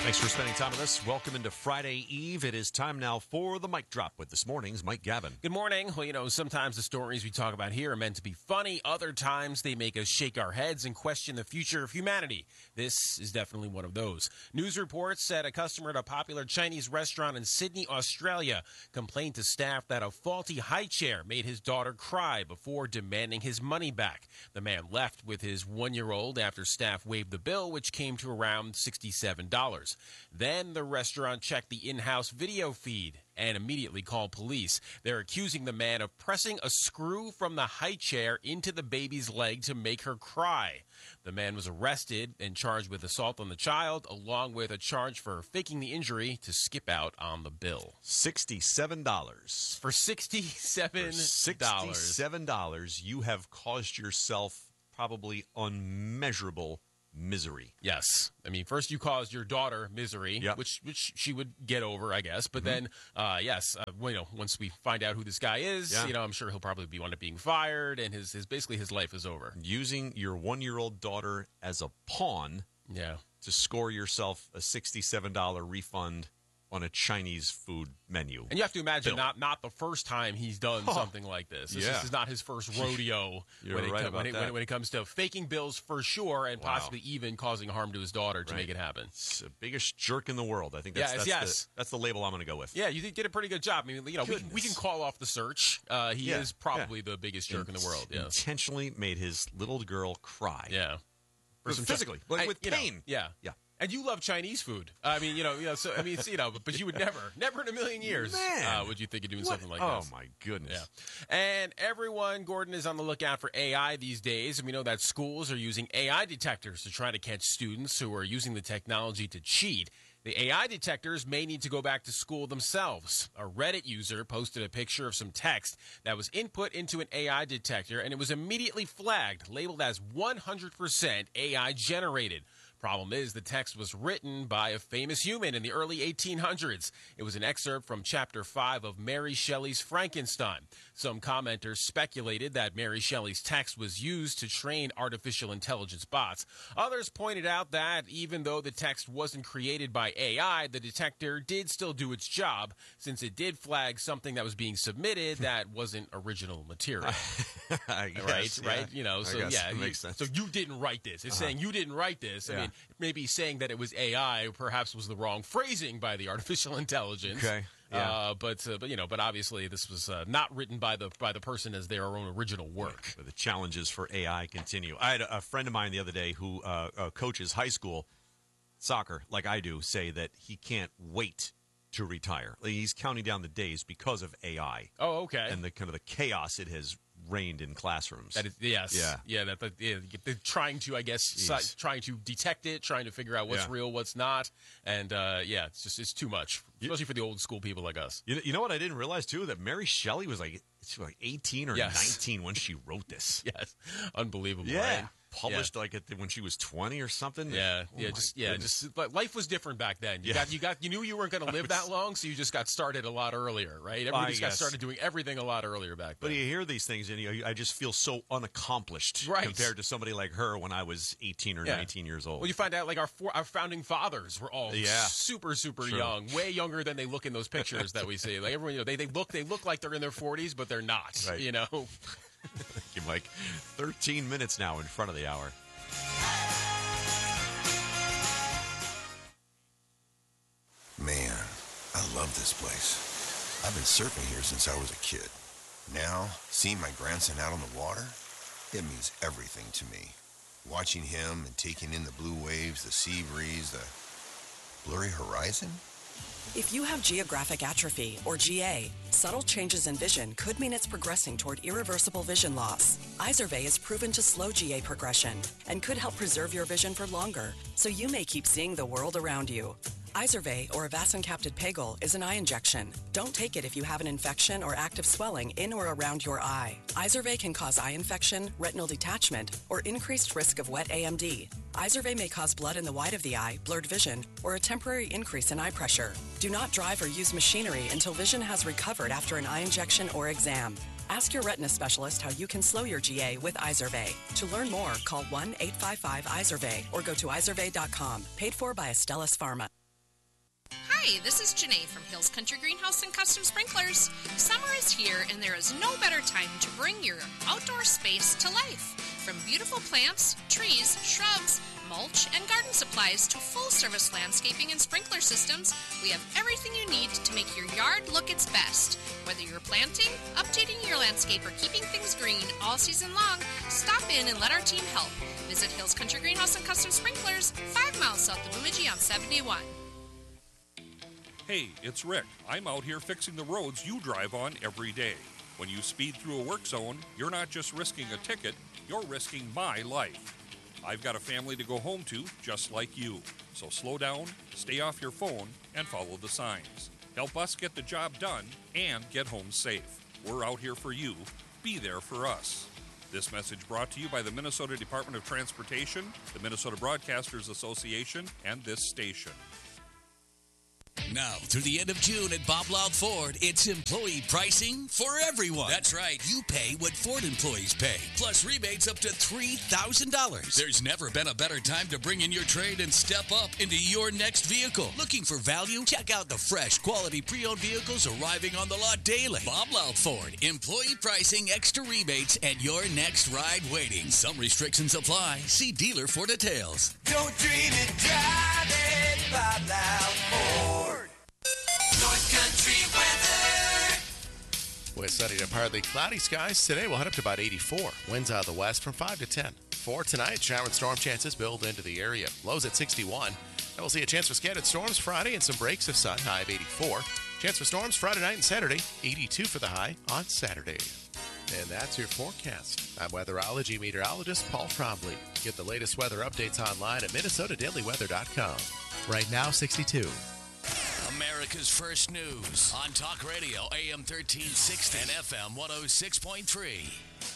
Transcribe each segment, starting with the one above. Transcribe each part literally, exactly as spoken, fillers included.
Thanks for spending time with us. Welcome into Friday Eve. It is time now for the Mic Drop with this morning's Mike Gavin. Good morning. Well, you know, sometimes the stories we talk about here are meant to be funny. Other times they make us shake our heads and question the future of humanity. This is definitely one of those. News reports said a customer at a popular Chinese restaurant in Sydney, Australia, complained to staff that a faulty high chair made his daughter cry before demanding his money back. The man left with his one-year-old after staff waived the bill, which came to around sixty-seven dollars. Then the restaurant checked the in-house video feed and immediately called police. They're accusing the man of pressing a screw from the high chair into the baby's leg to make her cry. The man was arrested and charged with assault on the child, along with a charge for faking the injury to skip out on the bill. sixty-seven dollars. For sixty-seven dollars. For sixty-seven dollars, you have caused yourself probably unmeasurable misery. Yes. I mean, first you caused your daughter misery, Yep. which which she would get over, I guess. But Mm-hmm. then, uh, yes, uh, well, you know, once we find out who this guy is, Yeah. you know, I'm sure he'll probably be one up being fired, and his, his basically his life is over. Using your one-year-old daughter as a pawn Yeah. to score yourself a sixty-seven dollars refund on a Chinese food menu. And you have to imagine Bill. not not the first time he's done Huh. something like this. This, Yeah. this is not his first rodeo You're when, it right co- about when, it, when, that. it, when it comes to faking bills for sure, and Wow. possibly even causing harm to his daughter to Right. make it happen. It's the biggest jerk in the world. I think that's, Yes, that's, yes. The, that's the label I'm going to go with. Yeah, you did a pretty good job. I mean, you know, we, we can Goodness. call off the search. Uh, he Yeah, is probably the biggest jerk in the world. Yeah. Intentionally made his little girl cry. Yeah. Or some physically, Chi- like I- with you know, pain. yeah. Yeah. And you love Chinese food. I mean, you know, you know, so I mean, it's, you know, but you would never, never in a million years, Man. uh, would you think of doing What? something like oh, this? my goodness. Yeah. And everyone, Gordon, is on the lookout for A I these days. And we know that schools are using A I detectors to try to catch students who are using the technology to cheat. The A I detectors may need to go back to school themselves. A Reddit user posted a picture of some text that was input into an A I detector, and it was immediately flagged, labeled as one hundred percent A I generated. Problem is, the text was written by a famous human in the early eighteen hundreds. It was an excerpt from Chapter five of Mary Shelley's Frankenstein. Some commenters speculated that Mary Shelley's text was used to train artificial intelligence bots. Others pointed out that even though the text wasn't created by A I, the detector did still do its job, since it did flag something that was being submitted that wasn't original material. I guess, right, yeah. right. You know, I so guess yeah, it you- makes sense. so you didn't write this. It's Uh-huh. saying you didn't write this. I Yeah. mean, maybe saying that it was A I perhaps was the wrong phrasing by the artificial intelligence. Okay. Yeah. Uh, but uh, but you know, but obviously this was uh, not written by the by the person as their own original work. But the challenges for A I continue. I had a, a friend of mine the other day who uh, uh, coaches high school soccer, like I do, say that he can't wait to retire. Like, he's counting down the days because of A I Oh, okay. and the kind of the chaos it has reigned in classrooms. That is, yes, Yeah. yeah. That, that yeah, they're trying to, I guess, Jeez. si- trying to detect it, trying to figure out what's Yeah. real, what's not, and uh, yeah, it's just it's too much, especially for the old school people like us. You know, you know what I didn't realize too? That Mary Shelley was like, she was like eighteen or Yes. nineteen when she wrote this. Yes, unbelievable. Yeah. Right? Published like at the, when she was twenty or something. Yeah, Oh yeah, my just yeah, goodness. just but life was different back then. You Yeah. got you got you knew you weren't going to live that long, so you just got started a lot earlier, right? Everybody I just got guess. started doing everything a lot earlier back But then. you hear these things, and you, I just feel so unaccomplished Right. compared to somebody like her when I was eighteen or Yeah. nineteen years old. Well, you find out like our four, our founding fathers were all Yeah. super super True. young, way younger than they look in those pictures that we see. Like everyone, you know, they they look they look like they're in their forties, but they're not. Right. You know. Thank you, Mike. thirteen minutes now in front of the hour. Man, I love this place. I've been surfing here since I was a kid. Now, seeing my grandson out on the water, it means everything to me. Watching him and taking in the blue waves, the sea breeze, the blurry horizon. If you have geographic atrophy, or G A, subtle changes in vision could mean it's progressing toward irreversible vision loss. Izervay is proven to slow G A progression and could help preserve your vision for longer, so you may keep seeing the world around you. Izervay, or avacincaptad pegol, is an eye injection. Don't take it if you have an infection or active swelling in or around your eye. Izervay can cause eye infection, retinal detachment, or increased risk of wet A M D. Izervay may cause blood in the white of the eye, blurred vision, or a temporary increase in eye pressure. Do not drive or use machinery until vision has recovered after an eye injection or exam. Ask your retina specialist how you can slow your G A with Izervay. To learn more, call one eight five five Izervay or go to izervay dot com. Paid for by Astellas Pharma. Hi, this is Janae from Hills Country Greenhouse and Custom Sprinklers. Summer is here, and there is no better time to bring your outdoor space to life. From beautiful plants, trees, shrubs, mulch, and garden supplies to full-service landscaping and sprinkler systems, we have everything you need to make your yard look its best. Whether you're planting, updating your landscape, or keeping things green all season long, stop in and let our team help. Visit Hills Country Greenhouse and Custom Sprinklers, five miles south of Bemidji on seventy-one. Hey, it's Rick. I'm out here fixing the roads you drive on every day. When you speed through a work zone, you're not just risking a ticket, you're risking my life. I've got a family to go home to, just like you. So slow down, stay off your phone, and follow the signs. Help us get the job done and get home safe. We're out here for you. Be there for us. This message brought to you by the Minnesota Department of Transportation, the Minnesota Broadcasters Association, and this station. Now, through the end of June at Bob Loud Ford, it's employee pricing for everyone. That's right. You pay what Ford employees pay, plus rebates up to three thousand dollars. There's never been a better time to bring in your trade and step up into your next vehicle. Looking for value? Check out the fresh, quality pre-owned vehicles arriving on the lot daily. Bob Loud Ford, employee pricing, extra rebates, and your next ride waiting. Some restrictions apply. See dealer for details. Don't dream it, drive it, Bob Loud Ford. North Country weather. With sunny to partly cloudy skies today, we'll head up to about eighty-four. Winds out of the west from five to ten. For tonight, shower and storm chances build into the area. Lows at sixty-one. And we'll see a chance for scattered storms Friday and some breaks of sun, high of eighty-four. Chance for storms Friday night and Saturday, eighty-two for the high on Saturday. And that's your forecast. I'm weatherology meteorologist Paul Trombley. Get the latest weather updates online at minnesota daily weather dot com. Right now, sixty-two. America's First News on Talk Radio, A M thirteen sixty and F M one oh six point three.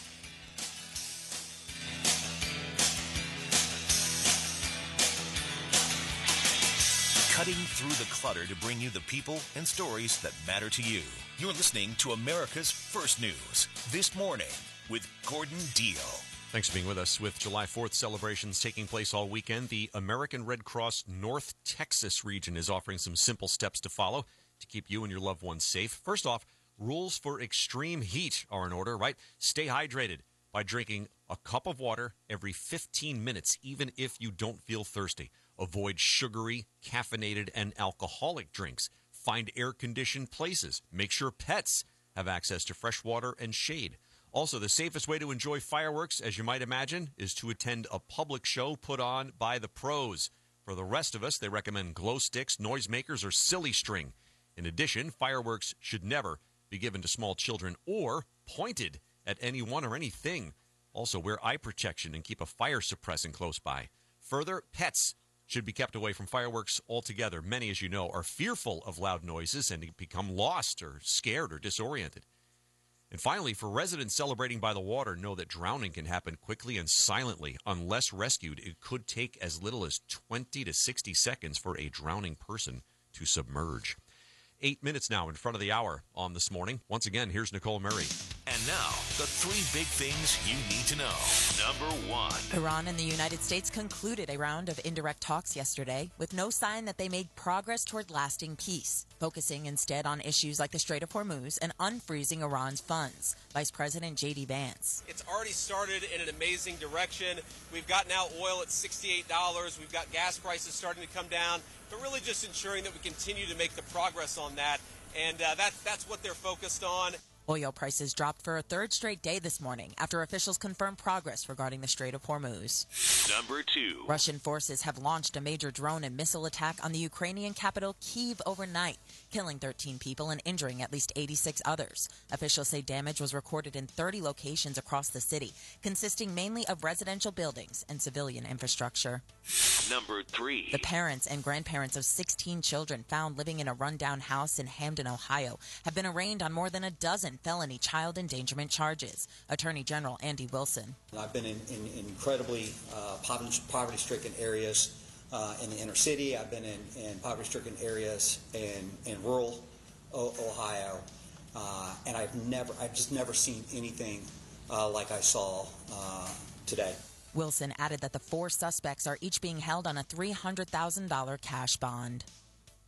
Cutting through the clutter to bring you the people and stories that matter to you. You're listening to America's First News this morning with Gordon Deal. Thanks for being with us. With July fourth celebrations taking place all weekend, the American Red Cross North Texas region is offering some simple steps to follow to keep you and your loved ones safe. First off, rules for extreme heat are in order, right? Stay hydrated by drinking a cup of water every fifteen minutes, even if you don't feel thirsty. Avoid sugary, caffeinated, and alcoholic drinks. Find air-conditioned places. Make sure pets have access to fresh water and shade. Also, the safest way to enjoy fireworks, as you might imagine, is to attend a public show put on by the pros. For the rest of us, they recommend glow sticks, noisemakers, or silly string. In addition, fireworks should never be given to small children or pointed at anyone or anything. Also, wear eye protection and keep a fire suppressant close by. Further, pets should be kept away from fireworks altogether. Many, as you know, are fearful of loud noises and become lost or scared or disoriented. And finally, for residents celebrating by the water, know that drowning can happen quickly and silently. Unless rescued, it could take as little as twenty to sixty seconds for a drowning person to submerge. Eight minutes now in front of the hour on This Morning. Once again, here's Nicole Murray. And now, the three big things you need to know. Number one. Iran and the United States concluded a round of indirect talks yesterday with no sign that they made progress toward lasting peace, focusing instead on issues like the Strait of Hormuz and unfreezing Iran's funds. Vice President J D Vance. It's already started in an amazing direction. We've got now oil at sixty-eight dollars. We've got gas prices starting to come down, but really just ensuring that we continue to make the progress on that. And uh, that's, that's what they're focused on. Oil prices dropped for a third straight day this morning after officials confirmed progress regarding the Strait of Hormuz. Number two. Russian forces have launched a major drone and missile attack on the Ukrainian capital Kyiv overnight, killing thirteen people and injuring at least eighty-six others. Officials say damage was recorded in thirty locations across the city, consisting mainly of residential buildings and civilian infrastructure. Number three. The parents and grandparents of sixteen children found living in a rundown house in Hamden, Ohio, have been arraigned on more than a dozen felony child endangerment charges. Attorney General Andy Wilson. I've been in, in incredibly uh, poverty-stricken areas uh, in the inner city. I've been in, in poverty-stricken areas in, in rural o- Ohio, uh, and I've never, I've just never seen anything uh, like I saw uh, today. Wilson added that the four suspects are each being held on a three hundred thousand dollars cash bond.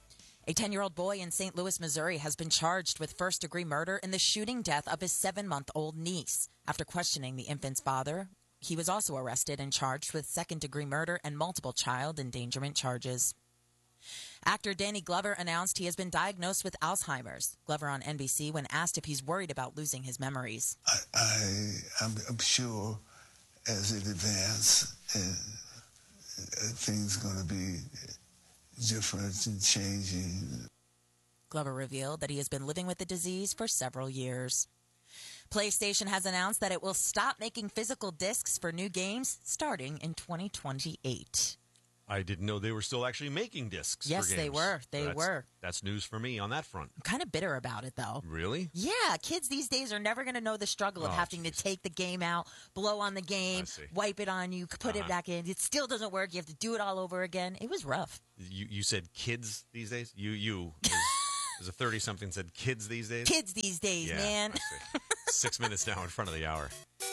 A ten-year-old boy in Saint Louis, Missouri has been charged with first-degree murder in the shooting death of his seven-month-old niece. After questioning the infant's father, he was also arrested and charged with second-degree murder and multiple child endangerment charges. Actor Danny Glover announced he has been diagnosed with Alzheimer's. Glover on N B C when asked if he's worried about losing his memories. I, I, I'm, I'm sure as it advances, and uh, things are going to be different and changing. Glover revealed that he has been living with the disease for several years. PlayStation has announced that it will stop making physical discs for new games starting in twenty twenty-eight. I didn't know they were still actually making discs. Yes, for games. they were. They that's, were. That's news for me on that front. I'm kind of bitter about it, though. Really? Yeah, kids these days are never going to know the struggle of Oh, having geez. to take the game out, blow on the game, wipe it on you, put Uh-huh. it back in. It still doesn't work. You have to do it all over again. It was rough. You you said kids these days? You, you, as, as a thirty-something said kids these days? Kids these days, yeah, man. I see. Six minutes now in front of the hour.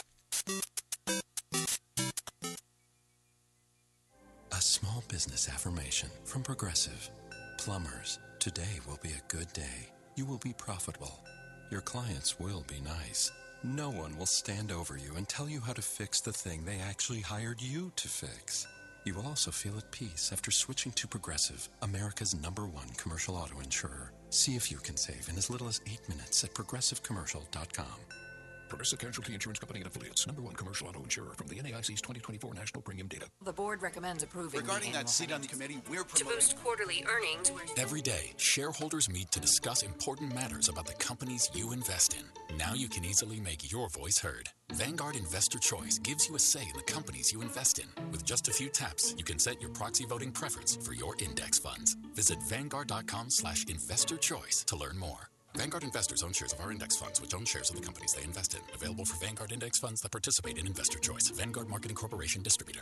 A small business affirmation from Progressive. Plumbers, today will be a good day. You will be profitable. Your clients will be nice. No one will stand over you and tell you how to fix the thing they actually hired you to fix. You will also feel at peace after switching to Progressive, America's number one commercial auto insurer. See if you can save in as little as eight minutes at progressive commercial dot com. Progressive Casualty Insurance Company and Affiliates. Number one commercial auto insurer from the N A I C's twenty twenty-four National Premium Data. The board recommends approving. Regarding the that seat on the committee, we're to promoting. boost quarterly earnings. Every day, shareholders meet to discuss important matters about the companies you invest in. Now you can easily make your voice heard. Vanguard Investor Choice gives you a say in the companies you invest in. With just a few taps, you can set your proxy voting preference for your index funds. Visit vanguard.com slash investor choice to learn more. Vanguard investors own shares of our index funds, which own shares of the companies they invest in. Available for Vanguard index funds that participate in Investor Choice. Vanguard Marketing Corporation Distributor.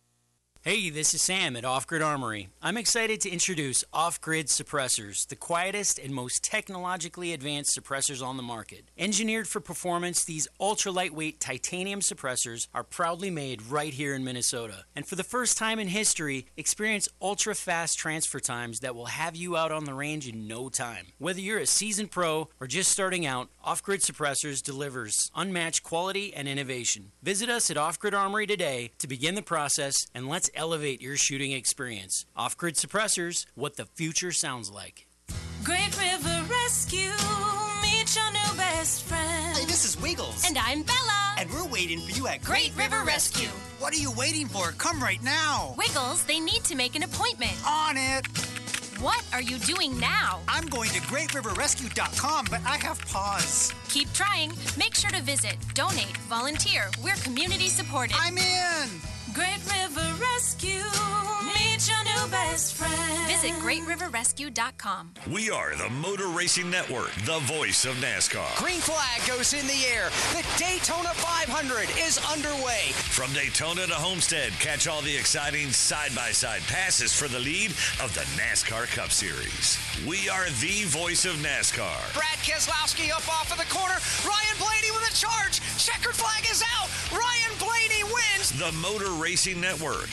Hey, this is Sam at Off Grid Armory. I'm excited to introduce Off Grid Suppressors, the quietest and most technologically advanced suppressors on the market. Engineered for performance, these ultra-lightweight titanium suppressors are proudly made right here in Minnesota. And for the first time in history, experience ultra-fast transfer times that will have you out on the range in no time. Whether you're a seasoned pro or just starting out, Off Grid Suppressors delivers unmatched quality and innovation. Visit us at Off Grid Armory today to begin the process, and let's elevate your shooting experience. Off-Grid Suppressors, what the future sounds like. Great River Rescue, meet your new best friend. Hey, this is Wiggles. And I'm Bella. And we're waiting for you at Great River Rescue. What are you waiting for? Come right now. Wiggles, they need to make an appointment. On it. What are you doing now? I'm going to great river rescue dot com, but I have pause. Keep trying. Make sure to visit, donate, volunteer. We're community supported. I'm in. Great River Rescue, meet your new best friend. Visit great river rescue dot com. We are the Motor Racing Network, the voice of NASCAR. Green flag goes in the air. The Daytona five hundred is underway. From Daytona to Homestead, catch all the exciting side-by-side passes for the lead of the NASCAR Cup Series. We are the voice of NASCAR. Brad Keselowski up off of the corner. Ryan Blaney with a charge. Checkered flag is out. Ryan Blaney wins. The Motor Racing Network.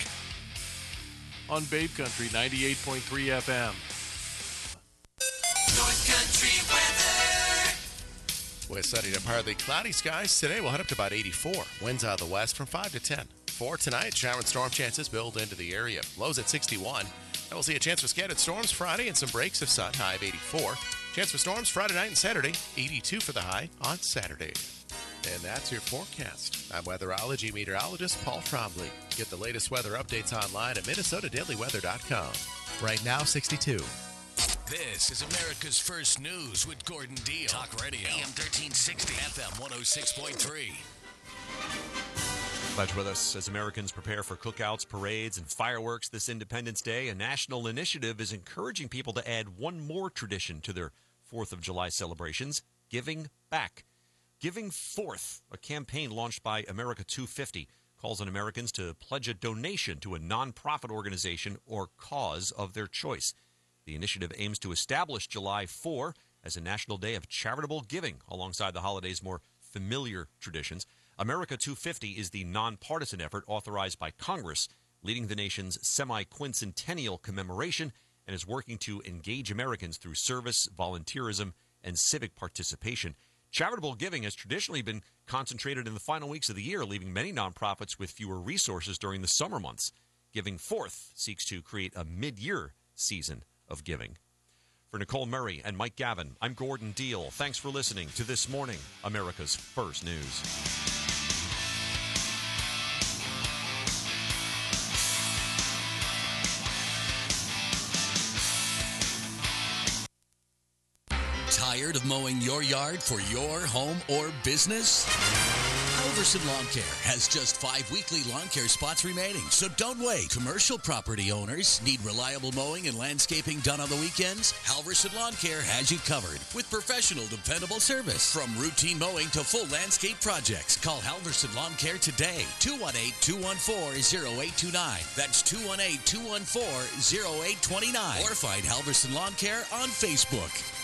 On Babe Country ninety-eight point three F M. North Country weather. With sunny to partly cloudy skies today, we'll head up to about eighty-four. Winds out of the west from five to ten. For tonight, shower and storm chances build into the area. Lows at sixty-one. And we'll see a chance for scattered storms Friday and some breaks of sun, high of eighty-four. Chance for storms Friday night and Saturday, eighty-two for the high on Saturday. And that's your forecast. I'm weatherology meteorologist Paul Trombley. Get the latest weather updates online at minnesota daily weather dot com. Right now, sixty-two. This is America's First News with Gordon Deal. Talk Radio. A M thirteen sixty. F M one oh six point three. Glad you're with us as Americans prepare for cookouts, parades, and fireworks this Independence Day. A national initiative is encouraging people to add one more tradition to their fourth of July celebrations, giving back. Giving Forth, a campaign launched by America two fifty, calls on Americans to pledge a donation to a nonprofit organization or cause of their choice. The initiative aims to establish July fourth as a national day of charitable giving alongside the holiday's more familiar traditions. America two fifty is the nonpartisan effort authorized by Congress, leading the nation's semi-quincentennial commemoration and is working to engage Americans through service, volunteerism, and civic participation. Charitable giving has traditionally been concentrated in the final weeks of the year, leaving many nonprofits with fewer resources during the summer months. Giving Forth seeks to create a mid-year season of giving. For Nicole Murray and Mike Gavin, I'm Gordon Deal. Thanks for listening to This Morning, America's First News. Tired of mowing your yard for your home or business? Halverson Lawn Care has just five weekly lawn care spots remaining, so don't wait. Commercial property owners need reliable mowing and landscaping done on the weekends? Halverson Lawn Care has you covered with professional, dependable service. From routine mowing to full landscape projects, call Halverson Lawn Care today. two one eight, two one four, zero eight two nine. That's two one eight, two one four, zero eight two nine. Or find Halverson Lawn Care on Facebook.